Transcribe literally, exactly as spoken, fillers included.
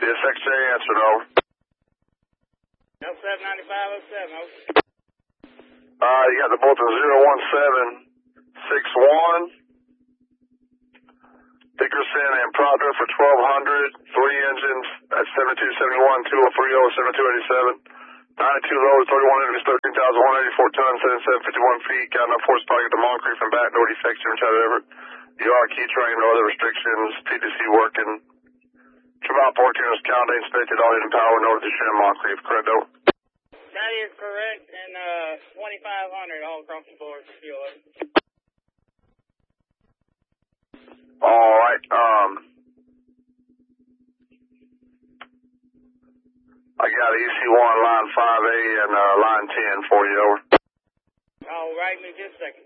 Yes, X J answered, over. L seven ninety-five oh seven, over. Uh, you got the Bolton zero one seven six one. Dickerson and Proctor for twelve hundred, three engines at seventy-two seventy-one, two oh three oh, seventy-two eighty-seven. ninety-two loads, thirty-one engines, thirteen thousand one hundred eighty-four tons, seventy-seven fifty-one feet. Got enough horsepower to get to Moncrief and back, no defects here in Chattanooga Everett. You are key train, no other restrictions. T D C working. Trevor fourteen is count, inspected, all engine power, no to Shem Moncrief, correct, over? That is correct, and uh, twenty-five hundred all across the board for fuel. All right, um, I got E C one, line five A, and uh, line ten for you, over. All right, me just a second.